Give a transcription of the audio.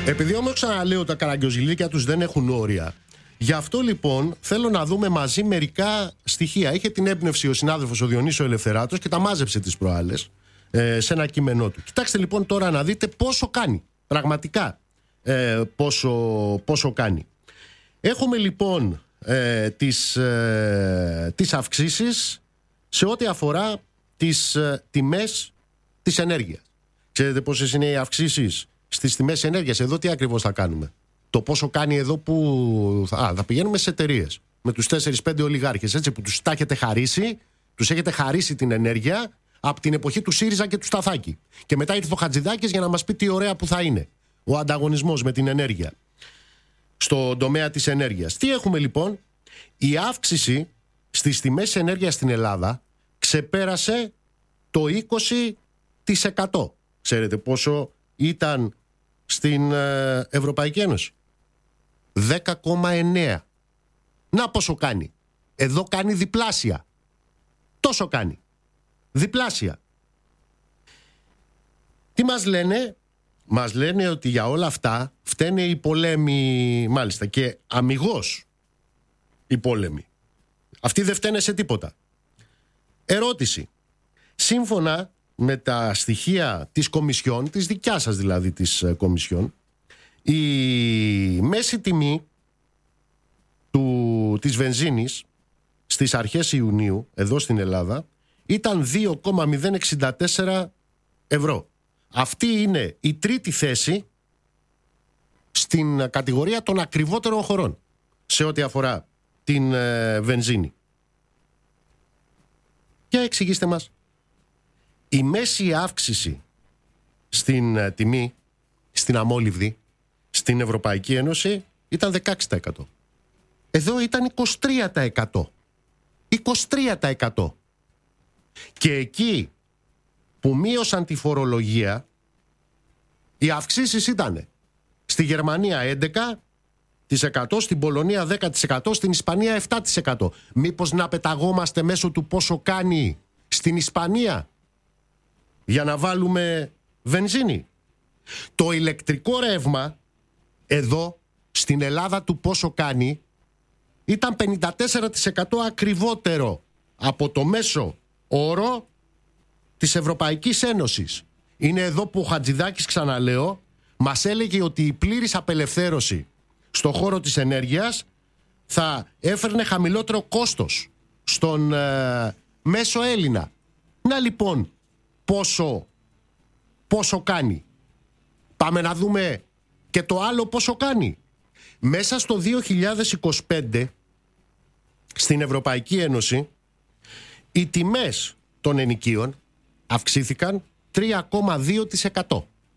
Επειδή όμως ξαναλέω τα καραγκιόζηλίκια τους δεν έχουν όρια, γι' αυτό λοιπόν θέλω να δούμε μαζί μερικά στοιχεία. Είχε την έμπνευση ο συνάδελφος ο Διονύσης ο Ελευθεράτος και τα μάζεψε τις προάλλες σε ένα κείμενό του. Κοιτάξτε λοιπόν τώρα να δείτε πόσο κάνει. Πραγματικά πόσο κάνει. Έχουμε λοιπόν τις αυξήσεις σε ό,τι αφορά τις τιμές της ενέργειας. Ξέρετε πόσες είναι οι αυξήσεις στις τιμές ενέργειας? Εδώ τι ακριβώς θα κάνουμε? Το πόσο κάνει εδώ που θα πηγαίνουμε σε εταιρείες με τους 4-5 ολιγάρχες, έτσι, που τους τα έχετε χαρίσει, τους έχετε χαρίσει την ενέργεια από την εποχή του ΣΥΡΙΖΑ και του Σταθάκη. Και μετά ήρθε ο Χατζηδάκης για να μας πει τι ωραία που θα είναι ο ανταγωνισμός με την ενέργεια στον τομέα της ενέργειας. Τι έχουμε λοιπόν? Η αύξηση στις τιμές ενέργειας στην Ελλάδα ξεπέρασε το 20%. Ξέρετε πόσο ήταν στην Ευρωπαϊκή Ένωση? 10,9. Να πόσο κάνει. Εδώ κάνει διπλάσια. Τόσο κάνει. Διπλάσια. Τι μας λένε? Μας λένε ότι για όλα αυτά φταίνε οι πολέμοι, μάλιστα, και αμιγώς οι πόλεμοι. Αυτοί δεν φταίνε σε τίποτα. Ερώτηση. Σύμφωνα με τα στοιχεία της Κομισιόν, της δικιάς σας δηλαδή της Κομισιόν, η μέση τιμή της βενζίνης στις αρχές Ιουνίου εδώ στην Ελλάδα ήταν 2,064 ευρώ. Αυτή είναι η τρίτη θέση στην κατηγορία των ακριβότερων χωρών σε ό,τι αφορά την βενζίνη. Για εξηγήστε μας. Η μέση αύξηση στην τιμή, στην αμόλυβδη, στην Ευρωπαϊκή Ένωση ήταν 16%. Εδώ ήταν 23%. 23%. Και εκεί που μείωσαν τη φορολογία, οι αυξήσεις ήταν στη Γερμανία 11%, στην Πολωνία 10%, στην Ισπανία 7%. Μήπως να πεταγόμαστε μέσω του πόσο κάνει στην Ισπανία για να βάλουμε βενζίνη? Το ηλεκτρικό ρεύμα εδώ στην Ελλάδα του πόσο κάνει ήταν 54% ακριβότερο από το μέσο όρο της Ευρωπαϊκής Ένωσης. Είναι εδώ που ο Χατζηδάκης, ξαναλέω, μας έλεγε ότι η πλήρης απελευθέρωση στον χώρο της ενέργειας θα έφερνε χαμηλότερο κόστος στον μέσο Έλληνα. Να λοιπόν πόσο κάνει. Πάμε να δούμε και το άλλο πόσο κάνει. Μέσα στο 2025 στην Ευρωπαϊκή Ένωση οι τιμές των ενοικίων αυξήθηκαν 3,2%.